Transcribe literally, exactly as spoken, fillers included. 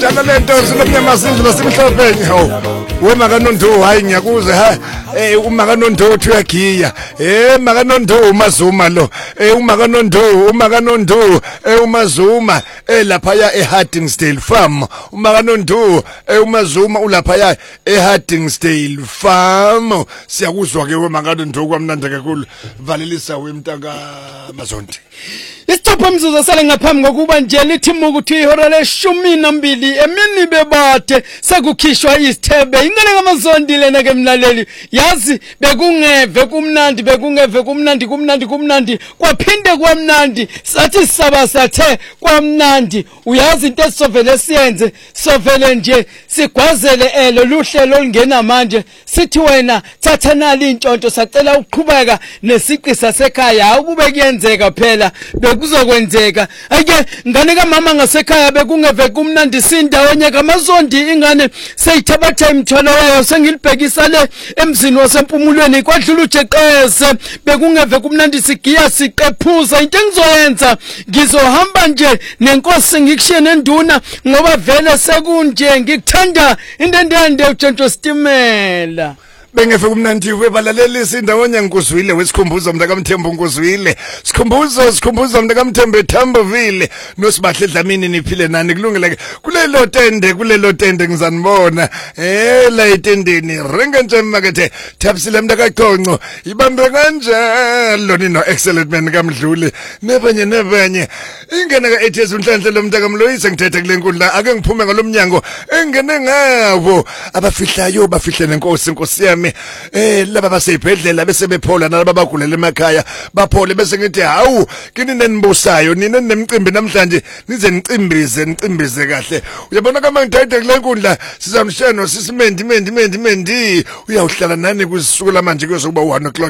Jana lento sinomnyama sindlu simhlophe nyawo. Uma kanonto hayi ngiyakuze ha eh uma kanonto uyagiya eh makanonto umazuma lo eh uma kanonto uma kanonto eh umazuma eh lapha ya eHardingsdale Farm uma kanonto eh umazuma ulapha ya eHardingsdale Farm siyakuzwa ke uma kanonto kwamnandi kakhulu valelisa wemntaka Mazonti. Isithupha mzuzu sale ngaphambi kokuba nje lithi ukuthi ihora leshumi nambili emini bebade sekukhishwa isithebe ingane ngamazondi lena ke mlaleli yazi bekungeve kumnandi bekungeve kumnandi kumnandi kumnandi kwaphinde kwamnandi sathi saba sathe kwamnandi uyazi into esovele siyenze sovele nje sigwazele elo luhlelo olungena manje sithi wena thatha nali intshonto sacela ukuqhubeka nesiqi sasekhaya ukube kuyenzeka phela bekuzokwenzeka ake ngane kamama ngasekhaya bekungeve kumnandi sindawonye kamazondi ingane seyithabatha imthwalo yayo sengilibhekisa le emzini wasempumulweni kwadlula ujeqeze bekungeve kumnandi sigiya siqephuza into engizoyenza ngizohamba nje nenkosi ngikushiye nenduna ngoba vele sekunje ngikuthanda indendende uJojo Stimela Bengefe kumnandi webalalelisa indawonye ngikuzwile wesikhumbuzo mntaka Mthembu ngikuzwile sikhumbuzo sikhumbuzo mntaka Mthembu Thambovile nosibahle Dlamini niphile nani kulungile kulelo tende kulelo tende ngizanibona eh la etendeni ringa nje makethe thabisile mntaka Qonco ibambe kanjalo nino excellent man kaMdluli nebanye nebanye ingene ka ethezi unhlanhla lo mntaka Mloyise ngithethe kule nkundla ake ngiphume ngalomnyango engene ngabo abafihlayo bafihle nenkosi inkosi yami eh laba baseyibhedlela bese bephola nalaba bagulela emakhaya baphole bese ngithi hawu kini nenibusayo nina nemicimbi namhlanje nize nicimbize nicimbize kahle uyabona kama ngithathe kule nkundla sizamsheno sisimendi mendi mendi mendi uyawuhlala nani kuzisukela manje kuyokuba one o'clock